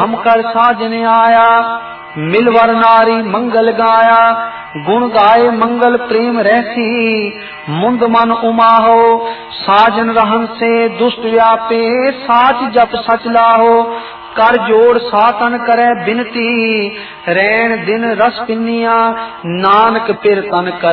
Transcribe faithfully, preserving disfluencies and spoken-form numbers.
हम कर साजन आया, मिलवर नारी मंगल गाया, गुण गाए मंगल प्रेम रहसी, मुंद मन उमा हो, साजन रहन से दुष्ट व्यापे, साच जप सच लाहो, कर जोड़ सातन करे बिनती, रैन दिन रस पिनिया, नानक पिर तन कर